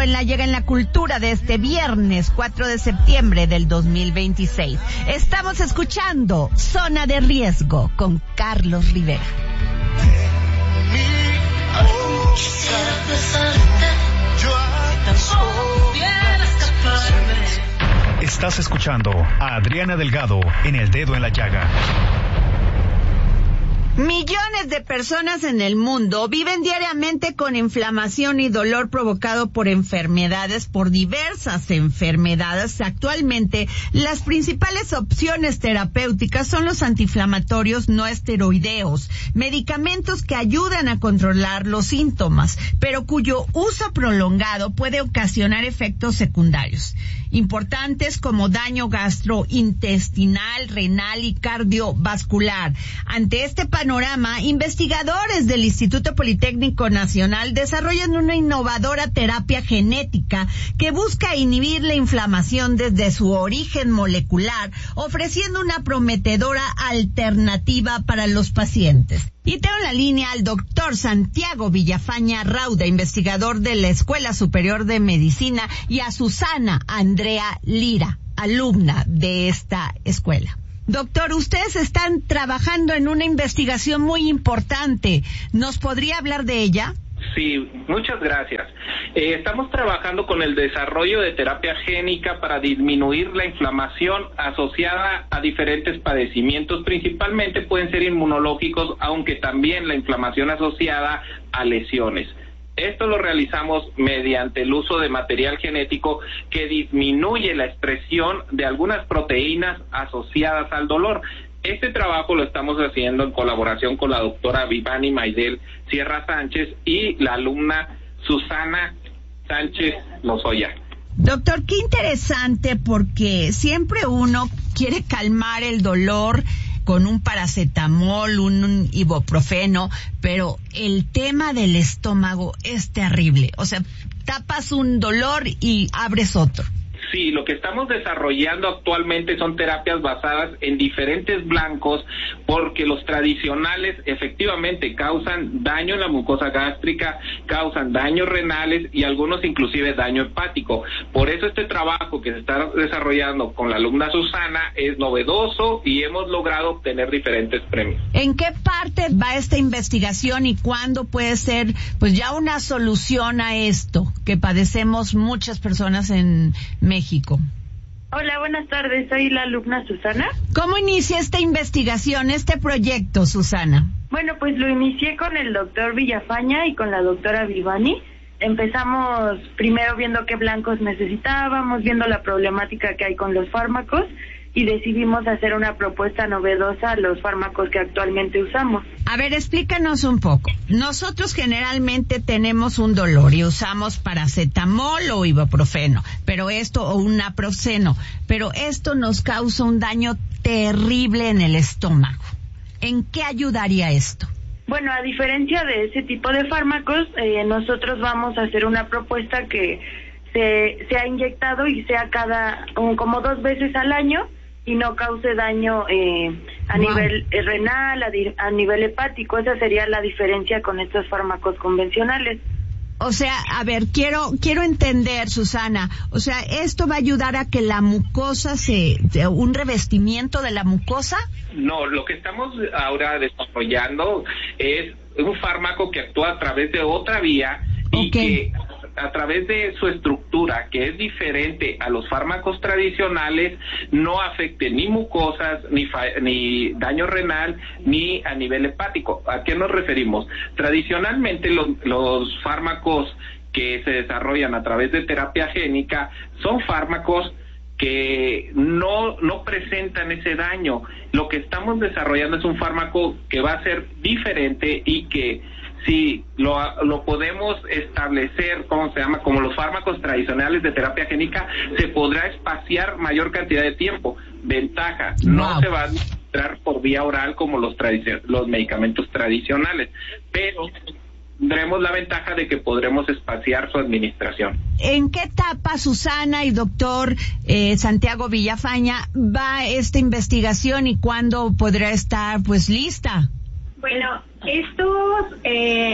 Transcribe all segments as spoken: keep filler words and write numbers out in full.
en la Llaga en la Cultura de este viernes cuatro de septiembre del dos mil veintiséis. Estamos escuchando Zona de Riesgo con Carlos Rivera. Estás escuchando a Adriana Delgado en El Dedo en la Llaga. Millones de personas en el mundo viven diariamente con inflamación y dolor provocado por enfermedades, por diversas enfermedades. Actualmente, las principales opciones terapéuticas son los antiinflamatorios no esteroideos, medicamentos que ayudan a controlar los síntomas, pero cuyo uso prolongado puede ocasionar efectos secundarios importantes como daño gastrointestinal, renal y cardiovascular. Ante este panorama, investigadores del Instituto Politécnico Nacional desarrollan una innovadora terapia genética que busca inhibir la inflamación desde su origen molecular, ofreciendo una prometedora alternativa para los pacientes. Y tengo en la línea al doctor Santiago Villafaña Rauda, investigador de la Escuela Superior de Medicina, y a Susana Andrea Lira, alumna de esta escuela. Doctor, ustedes están trabajando en una investigación muy importante. ¿Nos podría hablar de ella? Sí, muchas gracias. Eh, estamos trabajando con el desarrollo de terapia génica para disminuir la inflamación asociada a diferentes padecimientos, principalmente pueden ser inmunológicos, aunque también la inflamación asociada a lesiones. Esto lo realizamos mediante el uso de material genético que disminuye la expresión de algunas proteínas asociadas al dolor. Este trabajo lo estamos haciendo en colaboración con la doctora Vivani Maidel Sierra Sánchez y la alumna Susana Sánchez Lozoya. Doctor, qué interesante, porque siempre uno quiere calmar el dolor con un paracetamol, un, un ibuprofeno, pero el tema del estómago es terrible. O sea, tapas un dolor y abres otro. Sí, lo que estamos desarrollando actualmente son terapias basadas en diferentes blancos, porque los tradicionales efectivamente causan daño en la mucosa gástrica, causan daños renales y algunos inclusive daño hepático. Por eso este trabajo que se está desarrollando con la alumna Susana es novedoso y hemos logrado obtener diferentes premios. ¿En qué parte va esta investigación y cuándo puede ser pues ya una solución a esto que padecemos muchas personas en México? Hola, buenas tardes, soy la alumna Susana. ¿Cómo inicia esta investigación, este proyecto, Susana? Bueno, pues lo inicié con el doctor Villafaña y con la doctora Vivani. Empezamos primero viendo qué blancos necesitábamos, viendo la problemática que hay con los fármacos, y decidimos hacer una propuesta novedosa a los fármacos que actualmente usamos. A ver, explícanos un poco. Nosotros generalmente tenemos un dolor y usamos paracetamol o ibuprofeno, pero esto, o un naproxeno, pero esto nos causa un daño terrible en el estómago. ¿En qué ayudaría esto? Bueno, a diferencia de ese tipo de fármacos, eh, nosotros vamos a hacer una propuesta que se, se ha inyectado y sea cada, um, como dos veces al año, y no cause daño eh, a wow. nivel eh, renal, a, di- a nivel hepático. Esa sería la diferencia con estos fármacos convencionales. O sea, a ver, quiero quiero entender, Susana, o sea, ¿esto va a ayudar a que la mucosa se, un revestimiento de la mucosa? No, lo que estamos ahora desarrollando es un fármaco que actúa a través de otra vía y okay. que a través de su estructura, que es diferente a los fármacos tradicionales, no afecte ni mucosas, ni, fa- ni daño renal, ni a nivel hepático. ¿A qué nos referimos? Tradicionalmente los, los fármacos que se desarrollan a través de terapia génica son fármacos que no no presentan ese daño. Lo que estamos desarrollando es un fármaco que va a ser diferente y que si lo, lo podemos establecer, ¿cómo se llama? Como los fármacos tradicionales de terapia génica, se podrá espaciar mayor cantidad de tiempo. Ventaja, wow. no se va a administrar por vía oral como los, tradici- los medicamentos tradicionales, pero tendremos la ventaja de que podremos espaciar su administración. ¿En qué etapa, Susana y doctor eh, Santiago Villafaña, va esta investigación y cuándo podrá estar pues lista? Bueno, estos, eh,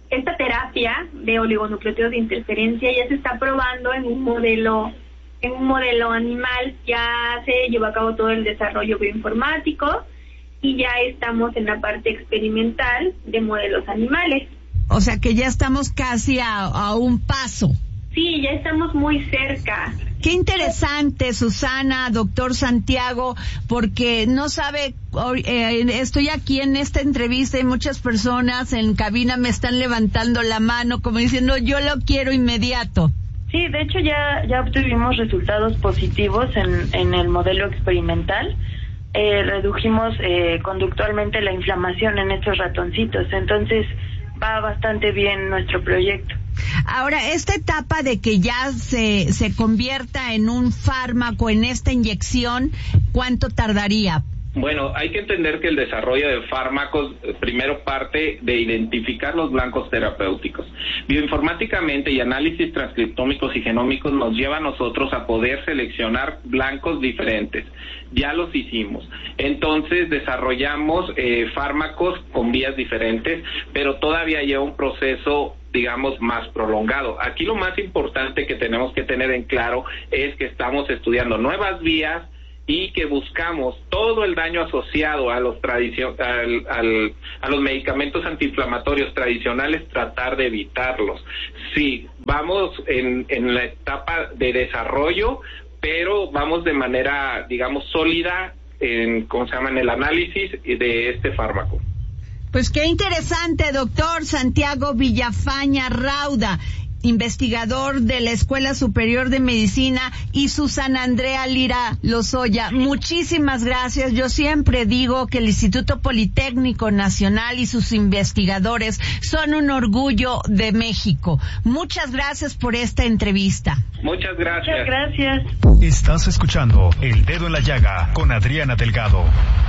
esta terapia de oligonucleótidos de interferencia ya se está probando en un modelo en un modelo animal. Ya se llevó a cabo todo el desarrollo bioinformático y ya estamos en la parte experimental de modelos animales. O sea que ya estamos casi a, a un paso. Sí, ya estamos muy cerca. Qué interesante, Susana, doctor Santiago, porque no sabe, eh, estoy aquí en esta entrevista y muchas personas en cabina me están levantando la mano como diciendo, yo lo quiero inmediato. Sí, de hecho ya ya obtuvimos resultados positivos en, en el modelo experimental. Eh, redujimos eh, conductualmente la inflamación en estos ratoncitos, entonces va bastante bien nuestro proyecto. Ahora, esta etapa de que ya se, se convierta en un fármaco, en esta inyección, ¿cuánto tardaría? Bueno, hay que entender que el desarrollo de fármacos primero parte de identificar los blancos terapéuticos. Bioinformáticamente y análisis transcriptómicos y genómicos nos lleva a nosotros a poder seleccionar blancos diferentes. Ya los hicimos. Entonces desarrollamos eh, fármacos con vías diferentes, pero todavía lleva un proceso, digamos, más prolongado. Aquí lo más importante que tenemos que tener en claro es que estamos estudiando nuevas vías y que buscamos todo el daño asociado a los tradicio- al, al, a los medicamentos antiinflamatorios tradicionales, tratar de evitarlos. Sí, vamos en, en la etapa de desarrollo, pero vamos de manera, digamos, sólida en, ¿cómo se llama?, en el análisis de este fármaco. Pues qué interesante, doctor Santiago Villafaña Rauda, investigador de la Escuela Superior de Medicina, y Susana Andrea Lira Lozoya. Muchísimas gracias. Yo siempre digo que el Instituto Politécnico Nacional y sus investigadores son un orgullo de México. Muchas gracias por esta entrevista. Muchas gracias. Muchas gracias. Estás escuchando El Dedo en la Llaga con Adriana Delgado.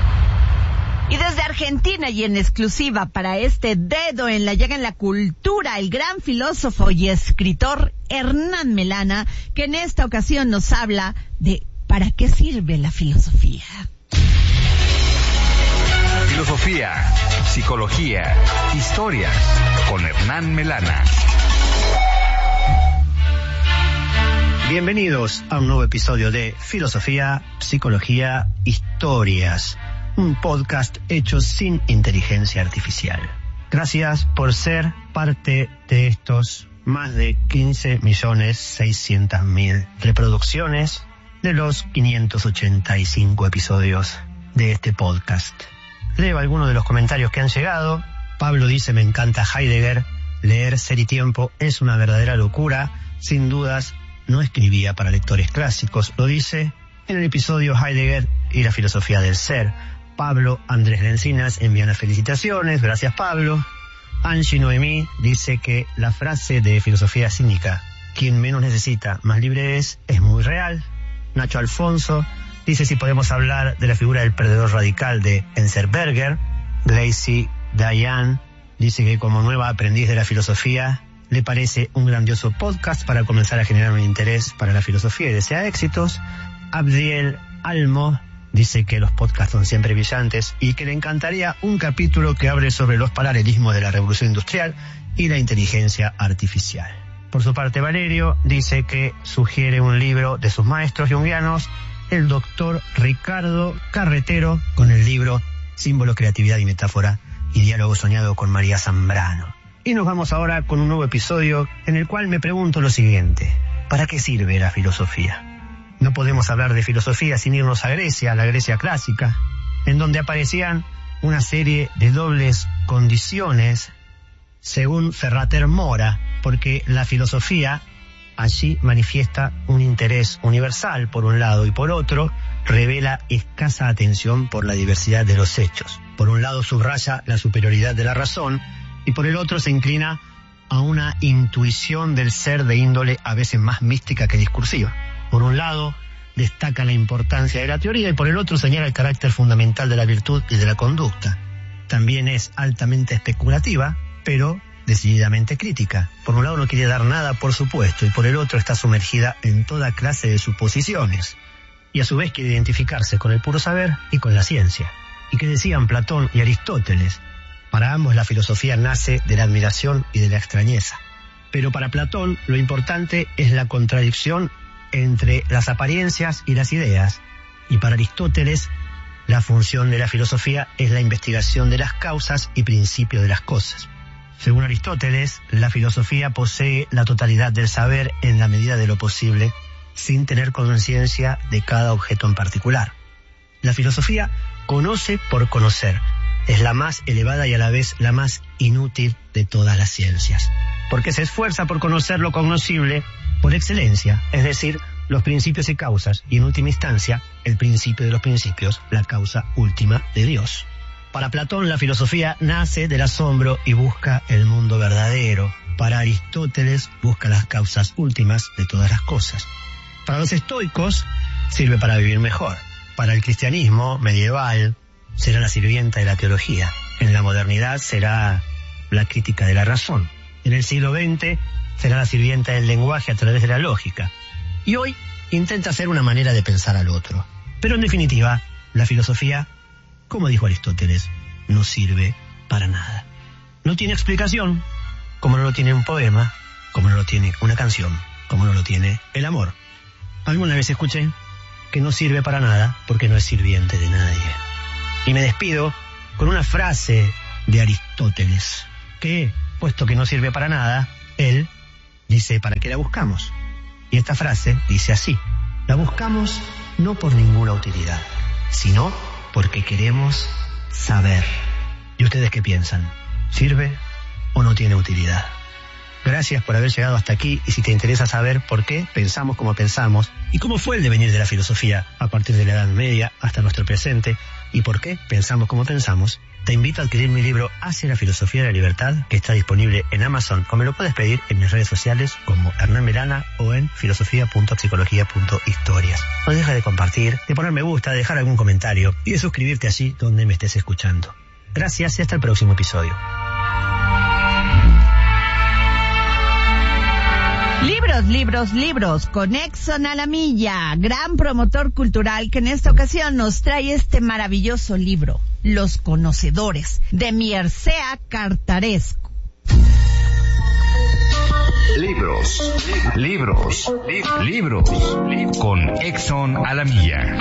Y desde Argentina y en exclusiva para este Dedo en la Llaga en la Cultura, el gran filósofo y escritor Hernán Melana, que en esta ocasión nos habla de ¿para qué sirve la filosofía? Filosofía, psicología, historias, con Hernán Melana. Bienvenidos a un nuevo episodio de Filosofía, Psicología, Historias. Un podcast hecho sin inteligencia artificial. Gracias por ser parte de estos más de quince millones seiscientas mil reproducciones de los quinientos ochenta y cinco episodios de este podcast. Leo algunos de los comentarios que han llegado. Pablo dice: me encanta Heidegger, leer Ser y Tiempo es una verdadera locura, sin dudas no escribía para lectores clásicos, lo dice en el episodio Heidegger y la filosofía del ser. Pablo Andrés de Encinas envía unas felicitaciones, gracias Pablo. Angie Noemí dice que la frase de filosofía cínica, quien menos necesita, más libre es, es muy real. Nacho Alfonso dice si podemos hablar de la figura del perdedor radical de Enzensberger. Glacy Dayan dice que como nueva aprendiz de la filosofía le parece un grandioso podcast para comenzar a generar un interés para la filosofía y desea éxitos. Abdiel Almo dice que los podcasts son siempre brillantes y que le encantaría un capítulo que hable sobre los paralelismos de la revolución industrial y la inteligencia artificial. Por su parte, Valerio dice que sugiere un libro de sus maestros junguianos, el doctor Ricardo Carretero, con el libro Símbolo, Creatividad y Metáfora y Diálogo Soñado con María Zambrano. Y nos vamos ahora con un nuevo episodio en el cual me pregunto lo siguiente: ¿para qué sirve la filosofía? No podemos hablar de filosofía sin irnos a Grecia, a la Grecia clásica, en donde aparecían una serie de dobles condiciones, según Ferrater Mora, porque la filosofía allí manifiesta un interés universal, por un lado, y por otro, revela escasa atención por la diversidad de los hechos. Por un lado, subraya la superioridad de la razón, y por el otro se inclina a una intuición del ser de índole a veces más mística que discursiva. Por un lado, destaca la importancia de la teoría y por el otro señala el carácter fundamental de la virtud y de la conducta. También es altamente especulativa, pero decididamente crítica. Por un lado no quiere dar nada por supuesto y por el otro está sumergida en toda clase de suposiciones. Y a su vez quiere identificarse con el puro saber y con la ciencia. ¿Y qué decían Platón y Aristóteles? Para ambos la filosofía nace de la admiración y de la extrañeza. Pero para Platón lo importante es la contradicción entre las apariencias y las ideas. Y para Aristóteles la función de la filosofía es la investigación de las causas y principios de las cosas. Según Aristóteles, la filosofía posee la totalidad del saber en la medida de lo posible, sin tener conciencia de cada objeto en particular. La filosofía conoce por conocer. Es la más elevada y a la vez la más inútil de todas las ciencias, porque se esfuerza por conocer lo cognoscible por excelencia, es decir, los principios y causas, y en última instancia, el principio de los principios, la causa última de Dios. Para Platón, la filosofía nace del asombro y busca el mundo verdadero. Para Aristóteles, busca las causas últimas de todas las cosas. Para los estoicos, sirve para vivir mejor. Para el cristianismo medieval, será la sirvienta de la teología. En la modernidad será la crítica de la razón. En el siglo veinte será la sirvienta del lenguaje a través de la lógica. Y hoy intenta ser una manera de pensar al otro. Pero en definitiva, la filosofía, como dijo Aristóteles, no sirve para nada. No tiene explicación, como no lo tiene un poema, como no lo tiene una canción, como no lo tiene el amor. Alguna vez escuché que no sirve para nada porque no es sirviente de nadie. Y me despido con una frase de Aristóteles, que, puesto que no sirve para nada, él dice, ¿para qué la buscamos? Y esta frase dice así: la buscamos no por ninguna utilidad, sino porque queremos saber. ¿Y ustedes qué piensan? ¿Sirve o no tiene utilidad? Gracias por haber llegado hasta aquí, y si te interesa saber por qué pensamos como pensamos y cómo fue el devenir de la filosofía a partir de la Edad Media hasta nuestro presente y por qué pensamos como pensamos, te invito a adquirir mi libro Hacia la filosofía de la libertad, que está disponible en Amazon, o me lo puedes pedir en mis redes sociales como Hernán Melana o en filosofía punto psicología punto historias. No dejes de compartir, de poner me gusta, de dejar algún comentario y de suscribirte allí donde me estés escuchando. Gracias y hasta el próximo episodio. Libros, libros, libros, con Exxon a la milla, gran promotor cultural que en esta ocasión nos trae este maravilloso libro, Los Conocedores, de Mircea Cartarescu. Libros, libros, libros, con Exxon a la milla.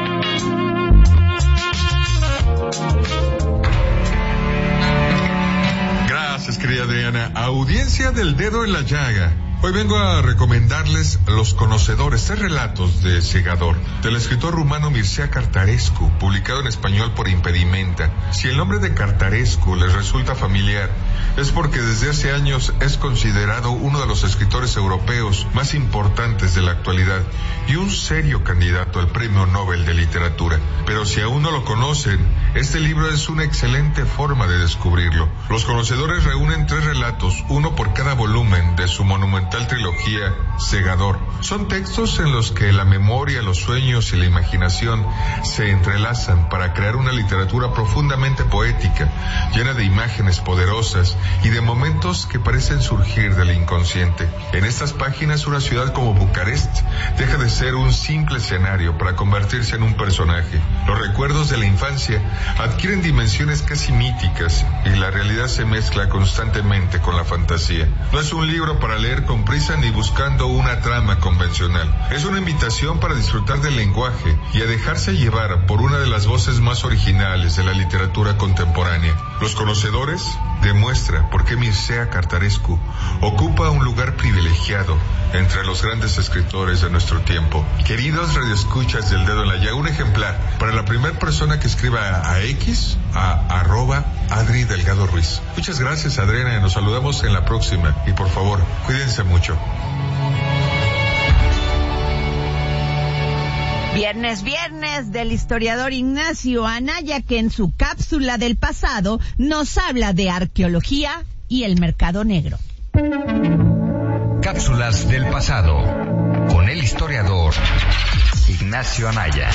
Gracias, querida Adriana. Audiencia del Dedo en la Llaga. Hoy vengo a recomendarles Los Conocedores, tres relatos de Segador, del escritor rumano Mircea Cartarescu, publicado en español por Impedimenta. Si el nombre de Cartarescu les resulta familiar, es porque desde hace años es considerado uno de los escritores europeos más importantes de la actualidad y un serio candidato al Premio Nobel de Literatura. Pero si aún no lo conocen, este libro es una excelente forma de descubrirlo. Los Conocedores reúnen tres relatos, uno por cada volumen de su monumental trilogía Segador. Son textos en los que la memoria, los sueños y la imaginación se entrelazan para crear una literatura profundamente poética, llena de imágenes poderosas y de momentos que parecen surgir del inconsciente. En estas páginas, una ciudad como Bucarest deja de ser un simple escenario para convertirse en un personaje. Los recuerdos de la infancia adquieren dimensiones casi míticas y la realidad se mezcla constantemente con la fantasía. No es un libro para leer con prisa ni buscando una trama convencional. Es una invitación para disfrutar del lenguaje y a dejarse llevar por una de las voces más originales de la literatura contemporánea. Los Conocedores demuestra por qué Mircea Cartarescu ocupa un lugar privilegiado entre los grandes escritores de nuestro tiempo. Queridos radioescuchas del Dedo en la Llaga, un ejemplar para la primera persona que escriba a X, a arroba Adri Delgado Ruiz. Muchas gracias, Adriana, nos saludamos en la próxima y por favor, cuídense mucho. Viernes, viernes del historiador Ignacio Anaya, que en su cápsula del pasado nos habla de arqueología y el mercado negro. Cápsulas del pasado con el historiador Ignacio Anaya.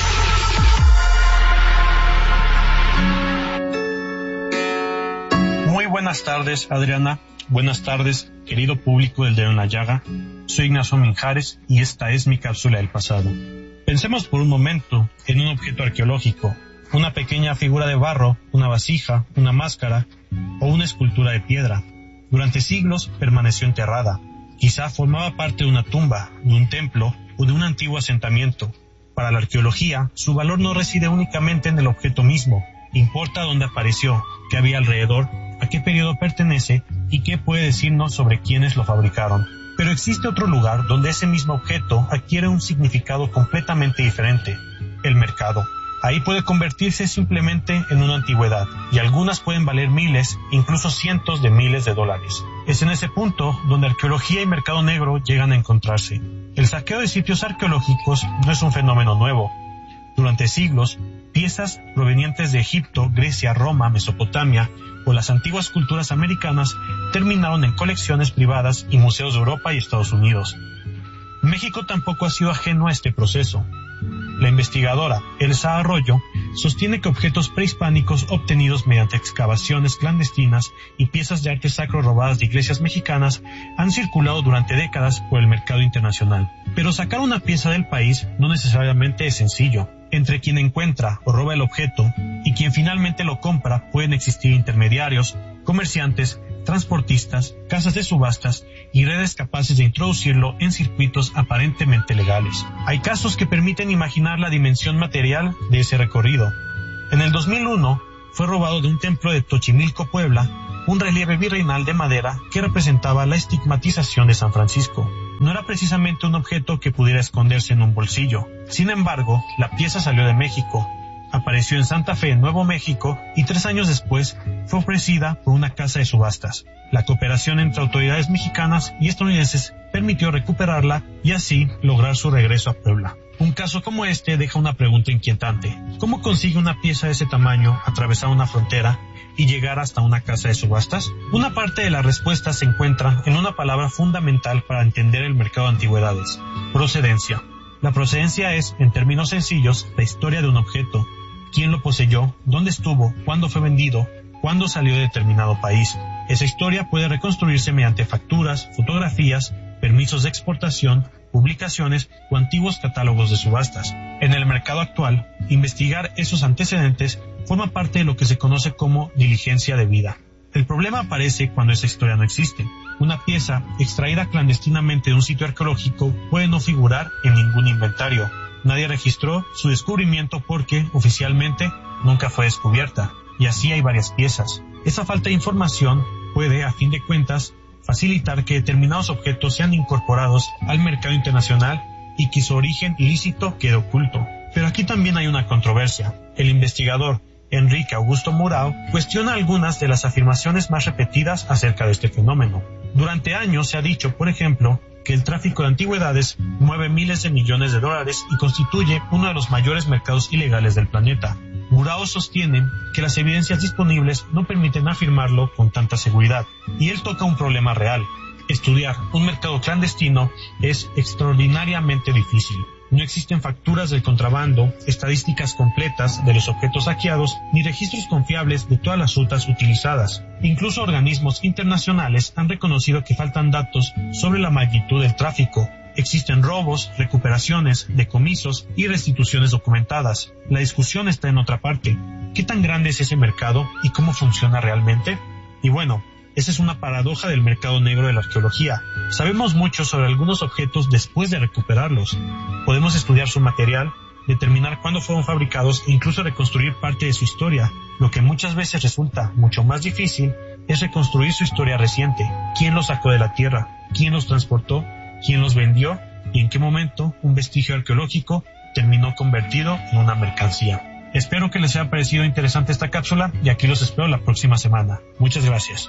Muy buenas tardes, Adriana. Buenas tardes, querido público del Dedo en la Llaga. Soy Ignacio Minjares y esta es mi cápsula del pasado. Pensemos por un momento en un objeto arqueológico, una pequeña figura de barro, una vasija, una máscara o una escultura de piedra. Durante siglos permaneció enterrada. Quizá formaba parte de una tumba, de un templo o de un antiguo asentamiento. Para la arqueología, su valor no reside únicamente en el objeto mismo. Importa dónde apareció, qué había alrededor, a qué periodo pertenece y qué puede decirnos sobre quiénes lo fabricaron. Pero existe otro lugar donde ese mismo objeto adquiere un significado completamente diferente: el mercado. Ahí puede convertirse simplemente en una antigüedad, y algunas pueden valer miles, incluso cientos de miles de dólares. Es en ese punto donde arqueología y mercado negro llegan a encontrarse. El saqueo de sitios arqueológicos no es un fenómeno nuevo. Durante siglos, piezas provenientes de Egipto, Grecia, Roma, Mesopotamia o las antiguas culturas americanas terminaron en colecciones privadas y museos de Europa y Estados Unidos. México tampoco ha sido ajeno a este proceso. La investigadora Elsa Arroyo sostiene que objetos prehispánicos obtenidos mediante excavaciones clandestinas y piezas de arte sacro robadas de iglesias mexicanas han circulado durante décadas por el mercado internacional. Pero sacar una pieza del país no necesariamente es sencillo. Entre quien encuentra o roba el objeto y quien finalmente lo compra pueden existir intermediarios, comerciantes, transportistas, casas de subastas y redes capaces de introducirlo en circuitos aparentemente legales. Hay casos que permiten imaginar la dimensión material de ese recorrido. En el dos mil uno fue robado de un templo de Xochimilco, Puebla, un relieve virreinal de madera que representaba la estigmatización de San Francisco. No era precisamente un objeto que pudiera esconderse en un bolsillo. Sin embargo, la pieza salió de México, apareció en Santa Fe, Nuevo México, y tres años después fue ofrecida por una casa de subastas. La cooperación entre autoridades mexicanas y estadounidenses permitió recuperarla y así lograr su regreso a Puebla. Un caso como este deja una pregunta inquietante. ¿Cómo consigue una pieza de ese tamaño atravesar una frontera y llegar hasta una casa de subastas? Una parte de la respuesta se encuentra en una palabra fundamental para entender el mercado de antigüedades: procedencia. La procedencia es, en términos sencillos, la historia de un objeto. ¿Quién lo poseyó? ¿Dónde estuvo? ¿Cuándo fue vendido? ¿Cuándo salió de determinado país? Esa historia puede reconstruirse mediante facturas, fotografías, permisos de exportación, publicaciones o antiguos catálogos de subastas. En el mercado actual, investigar esos antecedentes forma parte de lo que se conoce como diligencia debida. El problema aparece cuando esa historia no existe. Una pieza extraída clandestinamente de un sitio arqueológico puede no figurar en ningún inventario. Nadie registró su descubrimiento porque, oficialmente, nunca fue descubierta. Y así hay varias piezas. Esa falta de información puede, a fin de cuentas, facilitar que determinados objetos sean incorporados al mercado internacional y que su origen ilícito quede oculto. Pero aquí también hay una controversia. El investigador Enrique Augusto Murao cuestiona algunas de las afirmaciones más repetidas acerca de este fenómeno. Durante años se ha dicho, por ejemplo, que el tráfico de antigüedades mueve miles de millones de dólares y constituye uno de los mayores mercados ilegales del planeta. Murao sostiene que las evidencias disponibles no permiten afirmarlo con tanta seguridad, y él toca un problema real. Estudiar un mercado clandestino es extraordinariamente difícil. No existen facturas del contrabando, estadísticas completas de los objetos saqueados, ni registros confiables de todas las rutas utilizadas. Incluso organismos internacionales han reconocido que faltan datos sobre la magnitud del tráfico. Existen robos, recuperaciones, decomisos y restituciones documentadas. La discusión está en otra parte. ¿Qué tan grande es ese mercado y cómo funciona realmente? Y bueno, esa es una paradoja del mercado negro de la arqueología. Sabemos mucho sobre algunos objetos después de recuperarlos. Podemos estudiar su material, determinar cuándo fueron fabricados e incluso reconstruir parte de su historia. Lo que muchas veces resulta mucho más difícil es reconstruir su historia reciente. ¿Quién los sacó de la tierra? ¿Quién los transportó? ¿Quién los vendió? ¿Y en qué momento un vestigio arqueológico terminó convertido en una mercancía? Espero que les haya parecido interesante esta cápsula y aquí los espero la próxima semana. Muchas gracias.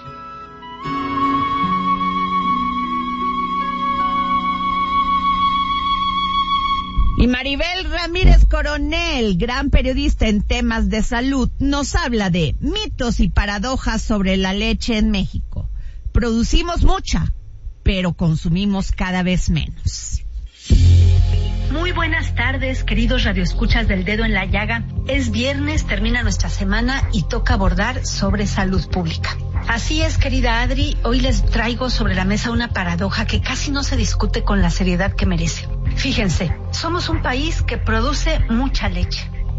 Y Maribel Ramírez Coronel, gran periodista en temas de salud, nos habla de mitos y paradojas sobre la leche en México. Producimos mucha, pero consumimos cada vez menos. Muy buenas tardes, queridos radioescuchas del Dedo en la Llaga. Es viernes, termina nuestra semana y toca abordar sobre salud pública. Así es, querida Adri, hoy les traigo sobre la mesa una paradoja que casi no se discute con la seriedad que merece. Fíjense, somos un país que produce mucha leche,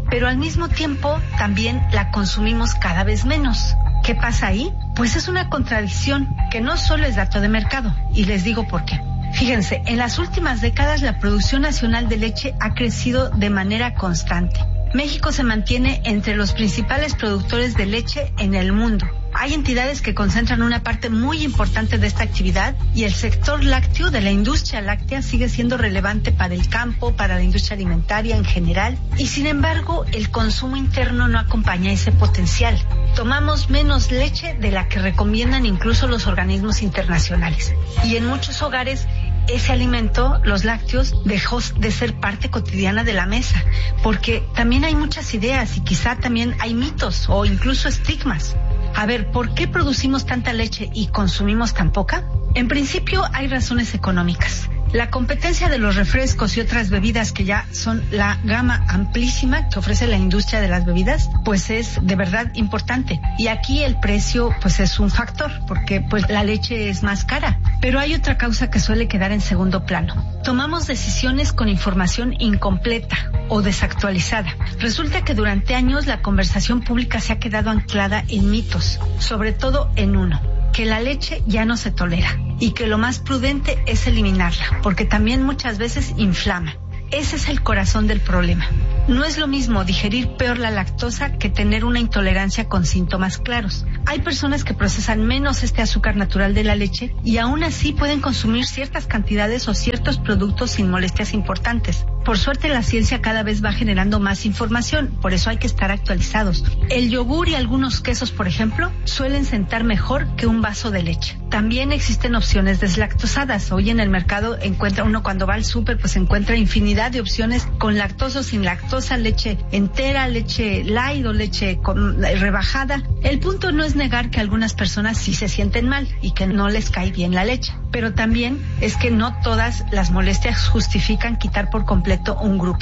pero al mismo tiempo también la consumimos cada vez menos. ¿Qué pasa ahí? Pues es una contradicción que no solo es dato de mercado, y les digo por qué. Fíjense, en las últimas décadas la producción nacional de leche ha crecido de manera constante. México se mantiene entre los principales productores de leche en el mundo. Hay entidades que concentran una parte muy importante de esta actividad y el sector lácteo de la industria láctea sigue siendo relevante para el campo, para la industria alimentaria en general, y sin embargo el consumo interno no acompaña ese potencial. Tomamos menos leche de la que recomiendan incluso los organismos internacionales. Y en muchos hogares ese alimento, los lácteos, dejó de ser parte cotidiana de la mesa, porque también hay muchas ideas y quizá también hay mitos o incluso estigmas. A ver, ¿por qué producimos tanta leche y consumimos tan poca? En principio hay razones económicas. La competencia de los refrescos y otras bebidas, que ya son la gama amplísima que ofrece la industria de las bebidas, pues es de verdad importante. Y aquí el precio pues es un factor, porque pues la leche es más cara. Pero hay otra causa que suele quedar en segundo plano. Tomamos decisiones con información incompleta o desactualizada. Resulta que durante años la conversación pública se ha quedado anclada en mitos, sobre todo en uno: que la leche ya no se tolera y que lo más prudente es eliminarla, porque también muchas veces inflama. Ese es el corazón del problema. No es lo mismo digerir peor la lactosa que tener una intolerancia con síntomas claros. Hay personas que procesan menos este azúcar natural de la leche y aún así pueden consumir ciertas cantidades o ciertos productos sin molestias importantes. Por suerte la ciencia cada vez va generando más información, por eso hay que estar actualizados. El yogur y algunos quesos, por ejemplo, suelen sentar mejor que un vaso de leche. También existen opciones deslactosadas. Hoy en el mercado encuentra uno, cuando va al súper, pues encuentra infinidad de opciones con lactosa o sin lactosa, leche entera, leche light o leche con, rebajada. El punto no es negar que algunas personas sí se sienten mal y que no les cae bien la leche, pero también es que no todas las molestias justifican quitar por completo un grupo